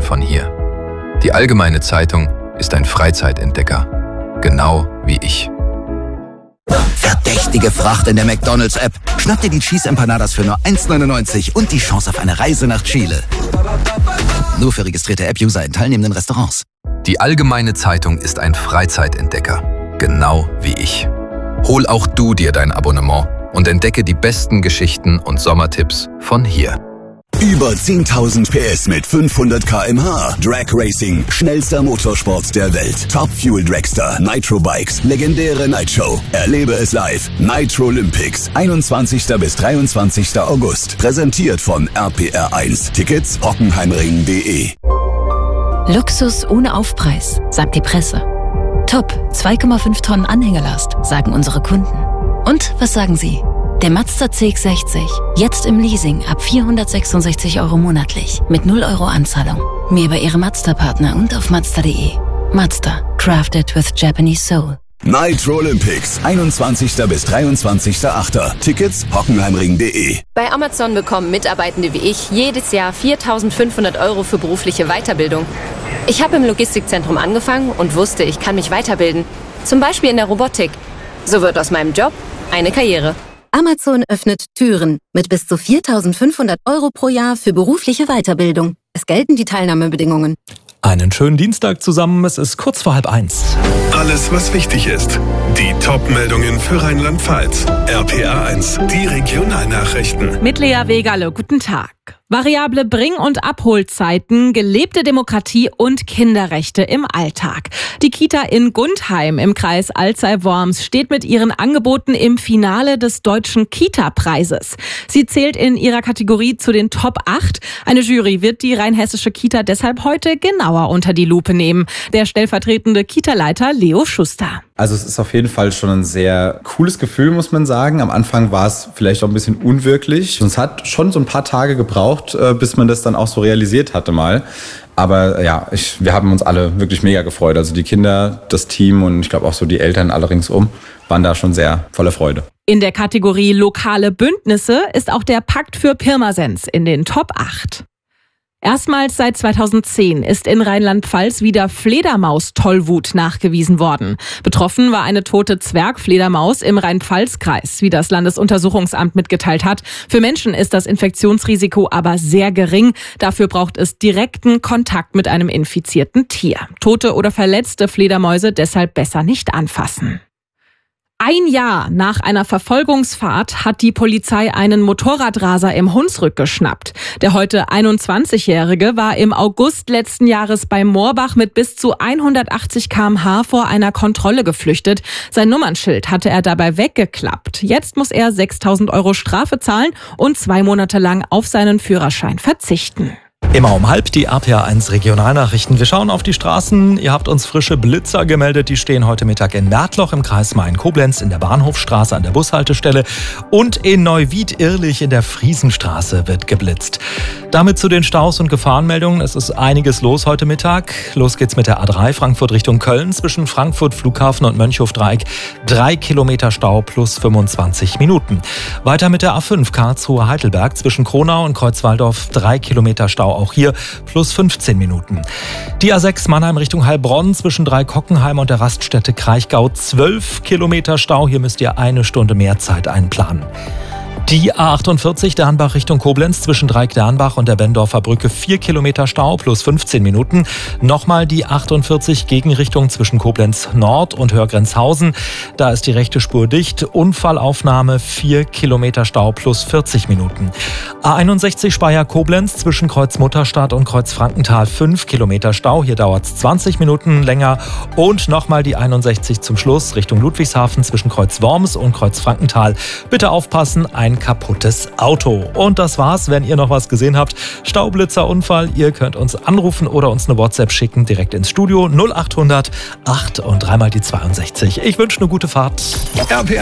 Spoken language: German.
von hier. Die Allgemeine Zeitung ist ein Freizeitentdecker, genau wie ich. Verdächtige Fracht in der McDonald's-App. Schnapp dir die Cheese Empanadas für nur 1,99 und die Chance auf eine Reise nach Chile. Nur für registrierte App-User in teilnehmenden Restaurants. Die Allgemeine Zeitung ist ein Freizeitentdecker, genau wie ich. Hol auch du dir dein Abonnement und entdecke die besten Geschichten und Sommertipps von hier. Über 10.000 PS mit 500 km/h. Drag Racing, schnellster Motorsport der Welt. Top Fuel Dragster, Nitro Bikes, legendäre Nightshow. Erlebe es live. Nitro Olympics, 21. bis 23. August. Präsentiert von RPR1. Tickets hockenheimring.de. Luxus ohne Aufpreis, sagt die Presse. Top, 2,5 Tonnen Anhängelast, sagen unsere Kunden. Und was sagen Sie? Der Mazda CX-60, jetzt im Leasing ab 466 € monatlich, mit 0 € Anzahlung. Mehr über Ihre Mazda-Partner und auf Mazda.de. Mazda, crafted with Japanese soul. Nitro Olympics, 21. bis 23.8. Tickets hockenheimring.de. Bei Amazon bekommen Mitarbeitende wie ich jedes Jahr 4.500 € für berufliche Weiterbildung. Ich habe im Logistikzentrum angefangen und wusste, ich kann mich weiterbilden. Zum Beispiel in der Robotik. So wird aus meinem Job eine Karriere. Amazon öffnet Türen mit bis zu 4.500 € pro Jahr für berufliche Weiterbildung. Es gelten die Teilnahmebedingungen. Einen schönen Dienstag zusammen, es ist kurz vor 12:30. Alles, was wichtig ist. Die Top-Meldungen für Rheinland-Pfalz. RPR1, die Regionalnachrichten. Mit Lea Wegerle, guten Tag. Variable Bring- und Abholzeiten, gelebte Demokratie und Kinderrechte im Alltag. Die Kita in Gundheim im Kreis Alzey-Worms steht mit ihren Angeboten im Finale des Deutschen Kita-Preises. Sie zählt in ihrer Kategorie zu den Top 8. Eine Jury wird die rheinhessische Kita deshalb heute genauer unter die Lupe nehmen. Der stellvertretende Kita-Leiter Leo Schuster. Also es ist auf jeden Fall schon ein sehr cooles Gefühl, muss man sagen. Am Anfang war es vielleicht auch ein bisschen unwirklich. Und es hat schon so ein paar Tage gebraucht, bis man das dann auch so realisiert hatte mal. Aber ja, wir haben uns alle wirklich mega gefreut. Also die Kinder, das Team und ich glaube auch so die Eltern alle ringsum waren da schon sehr voller Freude. In der Kategorie Lokale Bündnisse ist auch der Pakt für Pirmasens in den Top 8. Erstmals seit 2010 ist in Rheinland-Pfalz wieder Fledermaus-Tollwut nachgewiesen worden. Betroffen war eine tote Zwergfledermaus im Rhein-Pfalz-Kreis, wie das Landesuntersuchungsamt mitgeteilt hat. Für Menschen ist das Infektionsrisiko aber sehr gering. Dafür braucht es direkten Kontakt mit einem infizierten Tier. Tote oder verletzte Fledermäuse deshalb besser nicht anfassen. Ein Jahr nach einer Verfolgungsfahrt hat die Polizei einen Motorradraser im Hunsrück geschnappt. Der heute 21-Jährige war im August letzten Jahres bei Moorbach mit bis zu 180 km/h vor einer Kontrolle geflüchtet. Sein Nummernschild hatte er dabei weggeklappt. Jetzt muss er 6.000 € Strafe zahlen und 2 Monate lang auf seinen Führerschein verzichten. Immer um 12:30 die RPR1 Regionalnachrichten. Wir schauen auf die Straßen. Ihr habt uns frische Blitzer gemeldet. Die stehen heute Mittag in Märtloch im Kreis Main-Koblenz, in der Bahnhofstraße an der Bushaltestelle und in Neuwied-Irlich in der Friesenstraße wird geblitzt. Damit zu den Staus und Gefahrenmeldungen. Es ist einiges los heute Mittag. Los geht's mit der A3 Frankfurt Richtung Köln zwischen Frankfurt Flughafen und Mönchhofdreieck. 3 Kilometer Stau plus 25 Minuten. Weiter mit der A5 Karlsruhe-Heidelberg zwischen Kronau und Kreuzwaldorf. 3 Kilometer Stau auch hier plus 15 Minuten. Die A6 Mannheim Richtung Heilbronn zwischen Dreikockenheim und der Raststätte Kraichgau. 12 Kilometer Stau. Hier müsst ihr 1 Stunde mehr Zeit einplanen. Die A48 Dernbach Richtung Koblenz zwischen Dreieck-Dernbach und der Bendorfer Brücke 4 Kilometer Stau plus 15 Minuten. Nochmal die 48 Gegenrichtung zwischen Koblenz Nord und Hörgrenzhausen. Da ist die rechte Spur dicht. Unfallaufnahme 4 Kilometer Stau plus 40 Minuten. A61 Speyer-Koblenz zwischen Kreuz Mutterstadt und Kreuz Frankenthal 5 Kilometer Stau. Hier dauert es 20 Minuten länger. Und nochmal die 61 zum Schluss Richtung Ludwigshafen zwischen Kreuz Worms und Kreuz Frankenthal. Bitte aufpassen, ein kaputtes Auto. Und das war's. Wenn ihr noch was gesehen habt, Staublitzer, Unfall, ihr könnt uns anrufen oder uns eine WhatsApp schicken, direkt ins Studio 0800 8 und 3 mal die 62. Ich wünsche eine gute Fahrt.